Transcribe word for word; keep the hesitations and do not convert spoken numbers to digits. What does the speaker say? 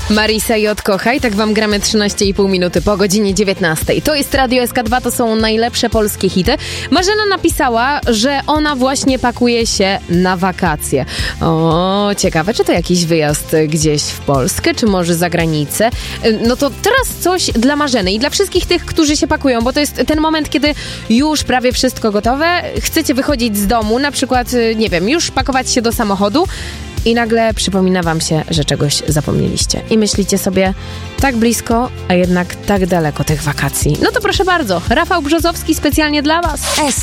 Marisa J. Kochaj, tak wam gramy trzynaście i pół minuty po godzinie dziewiętnastej. To jest Radio S K dwa, to są najlepsze polskie hity. Marzena napisała, że ona właśnie pakuje się na wakacje. O, ciekawe, czy to jakiś wyjazd gdzieś w Polskę, czy może za granicę? No to teraz coś dla Marzeny i dla wszystkich tych, którzy się pakują, bo to jest ten moment, kiedy już prawie wszystko gotowe, chcecie wychodzić z domu, na przykład, nie wiem, już pakować się do samochodu, i nagle przypomina wam się, że czegoś zapomnieliście. I myślicie sobie, tak blisko, a jednak tak daleko tych wakacji. No to proszę bardzo, Rafał Brzozowski specjalnie dla was.